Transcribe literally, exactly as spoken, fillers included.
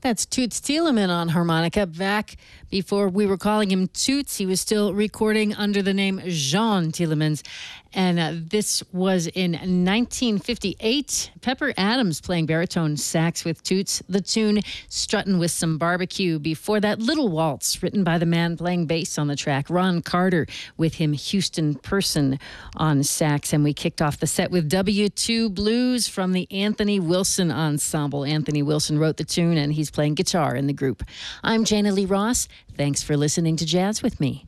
That's Toots Thielemans on harmonica. Back before we were calling him Toots, he was still recording under the name Jean Thielemans. And uh, this was in nineteen fifty-eight. Pepper Adams playing baritone sax with Toots. The tune Struttin' with Some Barbecue. Before that, Little Waltz, written by the man playing bass on the track, Ron Carter, with him Houston Person on sax. And we kicked off the set with W two Blues from the Anthony Wilson Ensemble. Anthony Wilson wrote the tune, and he's playing guitar in the group. I'm Jana Lee Ross. Thanks for listening to Jazz with Me.